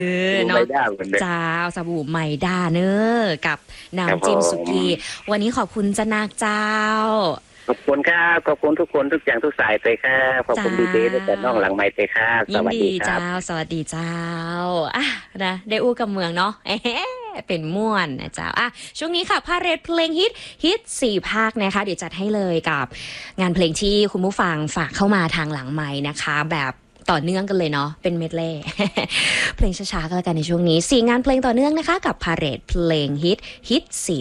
บู่เนาะไม่ได้เหมือนเดิมเจ้าสบู่ไมด้าเนอกับครับน้ำผจิ้มสุมกี้วันนี้ขอบคุณจะนาคเจ้าขอบคุณครับขอบคุณทุกคนทุกอย่างทุกสายเลยครับขอบเจ้คุณดีเจด้วยแต่น้องหลังไมค์เลยครับสยินดีวัสดีครับเจ้าสวัสดีเจ้าอ่ะนะได้อู้กับเมืองเนาะเป็นม่วนนะเจ้าอ่ะช่วงนี้ค่ะพาเรทเพลงฮิต4 ภาคนะคะเดี๋ยวจัดให้เลยกับงานเพลงที่คุณผู้ฟังฝากเข้ามาทางหลังไมค์นะคะแบบต่อเนื่องกันเลยเนาะเป็นเมดเล่ เพลงช้าๆก็แล้วกันในช่วงนี้4 งานเพลงต่อเนื่องนะคะกับพาเรทเพลงฮิต4